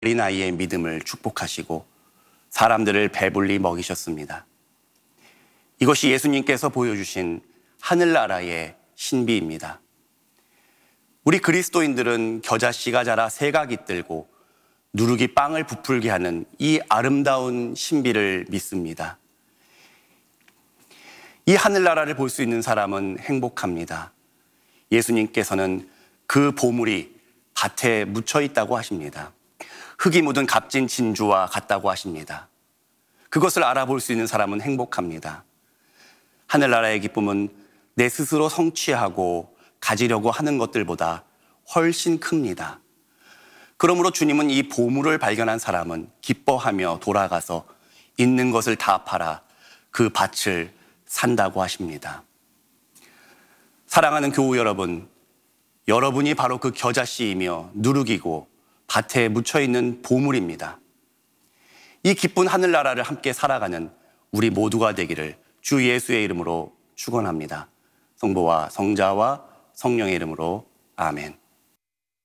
어린아이의 믿음을 축복하시고 사람들을 배불리 먹이셨습니다. 이것이 예수님께서 보여주신 하늘나라의 신비입니다. 우리 그리스도인들은 겨자씨가 자라 새가 깃들고 누룩이 빵을 부풀게 하는 이 아름다운 신비를 믿습니다. 이 하늘나라를 볼 수 있는 사람은 행복합니다. 예수님께서는 그 보물이 밭에 묻혀 있다고 하십니다. 흙이 묻은 값진 진주와 같다고 하십니다. 그것을 알아볼 수 있는 사람은 행복합니다. 하늘나라의 기쁨은 내 스스로 성취하고 가지려고 하는 것들보다 훨씬 큽니다. 그러므로 주님은 이 보물을 발견한 사람은 기뻐하며 돌아가서 있는 것을 다 팔아 그 밭을 산다고 하십니다. 사랑하는 교우 여러분, 여러분이 바로 그 겨자씨이며 누룩이고 밭에 묻혀있는 보물입니다. 이 기쁜 하늘나라를 함께 살아가는 우리 모두가 되기를 주 예수의 이름으로 축원합니다. 성부와 성자와 성령의 이름으로 아멘.